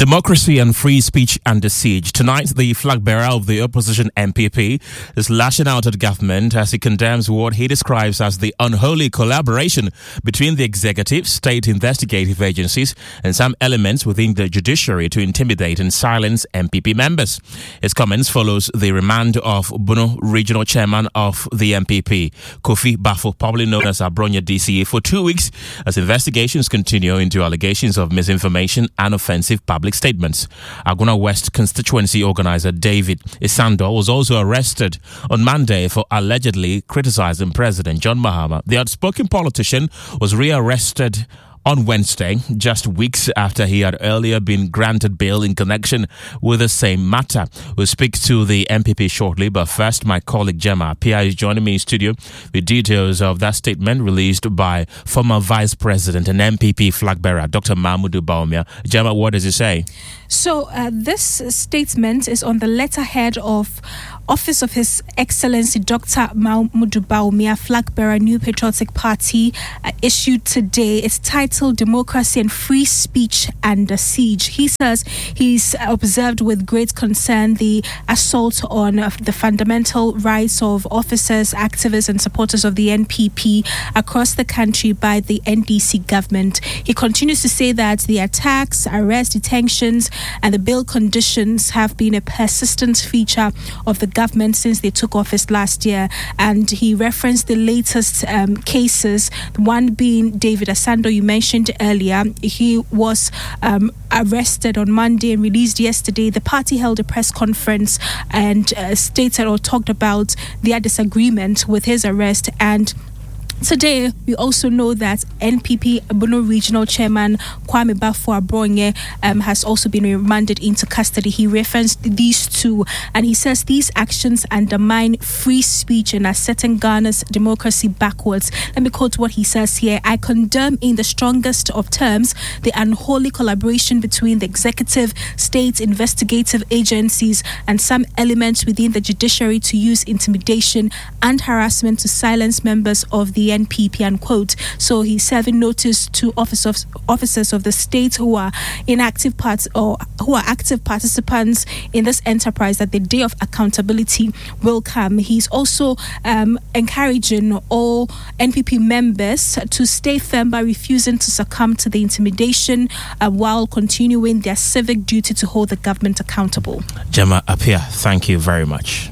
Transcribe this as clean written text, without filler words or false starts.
Democracy and free speech under siege. Tonight, the flag bearer of the opposition NPP is lashing out at government as he condemns what he describes as the unholy collaboration between the executive, state investigative agencies, and some elements within the judiciary to intimidate and silence NPP members. His comments follows the remand of Bono regional chairman of the NPP, Kofi Bafo, probably known as Abronya DCA, for 2 weeks as investigations continue into allegations of misinformation and offensive public statements. Aguna West constituency organizer David Isando was also arrested on Monday for allegedly criticizing President John Mahama. The outspoken politician was rearrested on Wednesday, just weeks after he had earlier been granted bail in connection with the same matter. We'll speak to the NPP shortly, but first, my colleague Gemma Appiah is joining me in studio with details of that statement released by former Vice President and NPP flag bearer, Dr. Mahmoud Bawumia. Gemma, what does it say? So, this statement is on the letterhead of Office of His Excellency Dr. Mahmoud Bawumia, flag bearer, New Patriotic Party, issued today. It's titled Democracy and Free Speech Under Siege. He says he's observed with great concern the assault on the fundamental rights of officers, activists and supporters of the NPP across the country by the NDC government. He continues to say that the attacks, arrests, detentions and the bail conditions have been a persistent feature of the government since they took office last year. And he referenced the latest cases, one being David Isando, you mentioned earlier. He was arrested on Monday and released yesterday. The party held a press conference and stated or talked about their disagreement with his arrest. And today, we also know that NPP Bono Regional Chairman Kwame Bafo Abronya has also been remanded into custody. He referenced these two, and he says these actions undermine free speech and are setting Ghana's democracy backwards. Let me quote what he says here. I condemn in the strongest of terms the unholy collaboration between the executive, state, investigative agencies and some elements within the judiciary to use intimidation and harassment to silence members of the NPP, unquote. So he's serving notice to officers of the state who are active participants in this enterprise that the day of accountability will come. He's also encouraging all NPP members to stay firm by refusing to succumb to the intimidation while continuing their civic duty to hold the government accountable. Gemma Appiah, thank you very much.